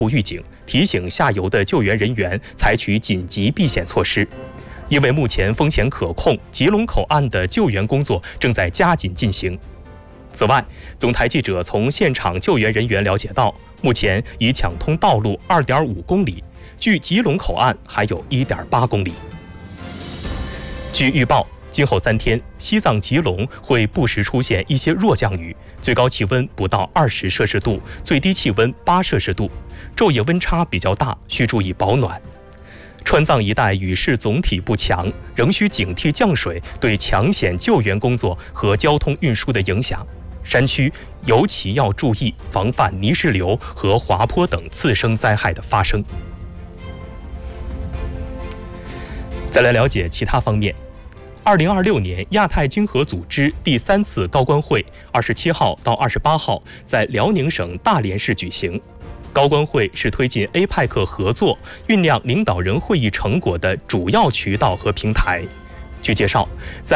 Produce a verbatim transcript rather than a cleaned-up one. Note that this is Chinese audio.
预警，提醒下游的救援人员采取紧急避险措施。因为目前风险可控，吉隆口岸的救援工作正在加紧进行。此外，总台记者从现场救援人员了解到，目前已抢通道路 二点五公里，距吉隆口岸还有 一点八公里。据预报，今后三天，西藏吉隆会不时出现一些弱降雨，最高气温不到二十摄氏度，最低气温八摄氏度，昼夜温差比较大，需注意保暖。川藏一带雨势总体不强，仍需警惕降水对抢险救援工作和交通运输的影响。山区尤其要注意防范泥石流和滑坡等次生灾害的发生。再来了解其他方面。二零二六年亚太经合组织第三次高官会二十七号到二十八号在辽宁省大连市举行。高官会是推进 A P E C 合作、酝酿领导人会议成果的主要渠道和平台。据介绍，在